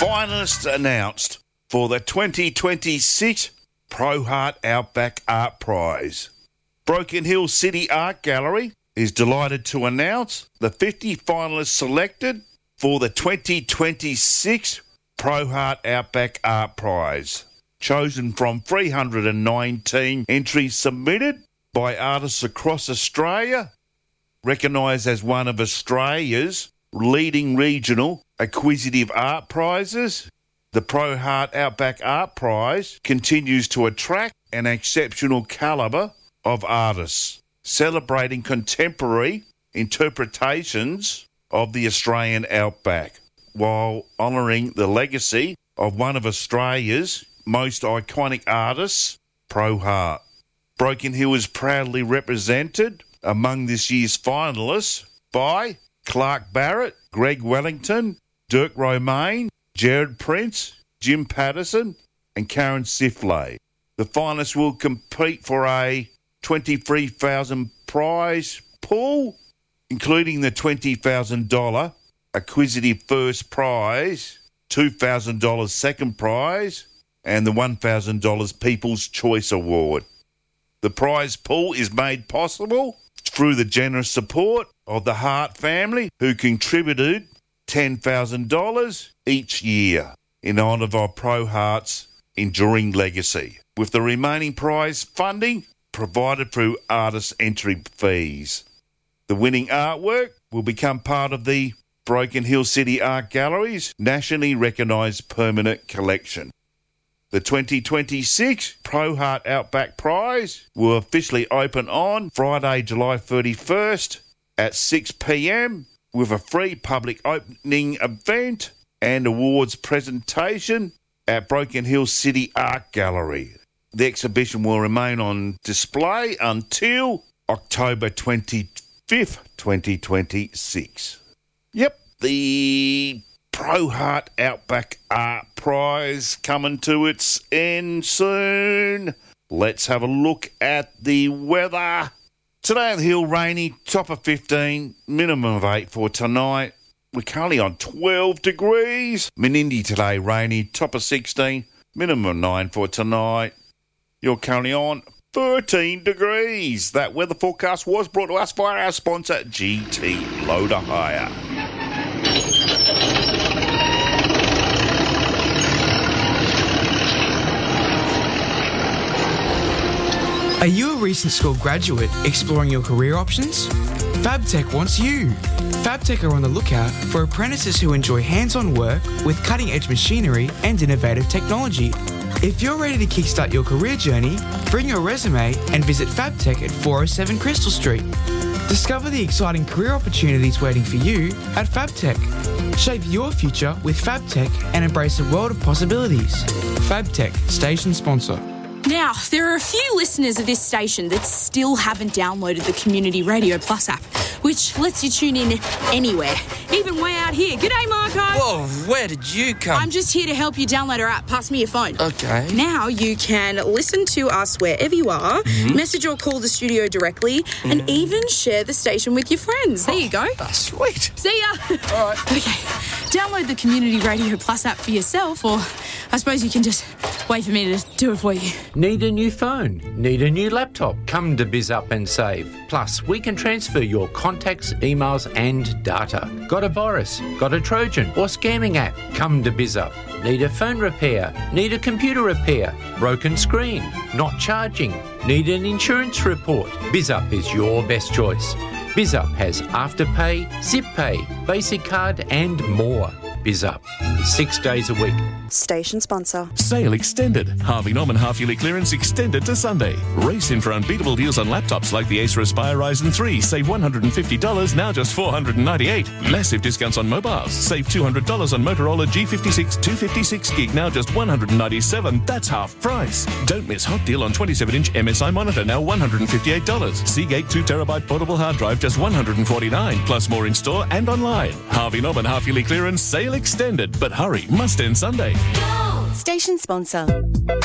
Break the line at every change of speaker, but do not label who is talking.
Finalists announced for the 2026 Pro Heart Outback Art Prize. Broken Hill City Art Gallery is delighted to announce the 50 finalists selected for the 2026 Pro Heart Outback Art Prize, chosen from 319 entries submitted by artists across Australia, recognised as one of Australia's leading regional acquisitive art prizes. The Pro Heart Outback Art Prize continues to attract an exceptional calibre of artists, celebrating contemporary interpretations of the Australian outback, while honouring the legacy of one of Australia's most iconic artists, Pro Heart. Broken Hill is proudly represented among this year's finalists by Clark Barrett, Greg Wellington, Dirk Romaine, Jared Prince, Jim Patterson and Karen Sifley. The finalists will compete for a $23,000 prize pool, including the $20,000 acquisitive first prize, $2,000 second prize, and the $1,000 People's Choice Award. The prize pool is made possible through the generous support of the Hart family, who contributed $10,000 each year in honour of our Pro Heart's enduring legacy, with the remaining prize funding provided through artist entry fees. The winning artwork will become part of the Broken Hill City Art Gallery's nationally recognised permanent collection. The 2026 Pro Heart Outback Prize will officially open on Friday, July 31st at 6 p.m, with a free public opening event and awards presentation at Broken Hill City Art Gallery. The exhibition will remain on display until October 25th, 2026. Yep, the Pro Heart Outback Art Prize coming to its end soon. Let's have a look at the weather. Today on the hill, rainy, top of 15, minimum of 8 for tonight. We're currently on 12 degrees. Menindee today, rainy, top of 16, minimum 9 for tonight. You're currently on 13 degrees. That weather forecast was brought to us by our sponsor, GT Loader Hire.
Are you a recent school graduate exploring your career options? FabTech wants you. FabTech are on the lookout for apprentices who enjoy hands-on work with cutting-edge machinery and innovative technology. If you're ready to kickstart your career journey, bring your resume and visit FabTech at 407 Crystal Street. Discover the exciting career opportunities waiting for you at FabTech. Shape your future with FabTech and embrace a world of possibilities. FabTech, station sponsor.
Now, there are a few listeners of this station that still haven't downloaded the Community Radio Plus app, which lets you tune in anywhere, even way out here. G'day, Marco.
Whoa, where did you come?
I'm just here to help you download our app. Pass me your phone.
Okay.
Now you can listen to us wherever you are, message or call the studio directly, and even share the station with your friends. There you go.
Oh, sweet.
See ya.
All right.
Okay, download the Community Radio Plus app for yourself, or I suppose you can just wait for me to do it for you.
Need a new phone? Need a new laptop? Come to BizUp and save. Plus, we can transfer your contacts, emails and data. Got a virus? Got a Trojan or scamming app? Come to BizUp. Need a phone repair? Need a computer repair? Broken screen? Not charging? Need an insurance report? BizUp is your best choice. BizUp has Afterpay, ZipPay, Basic Card and more. BizUp, 6 days a week.
Station sponsor.
Sale extended. Harvey Norman half-yearly clearance extended to Sunday. Race in for unbeatable deals on laptops like the Acer Aspire Ryzen 3. Save $150, now just $498. Massive discounts on mobiles. Save $200 on Motorola G56 256 gig, now just $197. That's half price. Don't miss hot deal on 27-inch MSI monitor, now $158. Seagate 2TB portable hard drive, just $149. Plus more in store and online. Harvey Norman half-yearly clearance sale extended, but hurry, must end Sunday.
Station sponsor.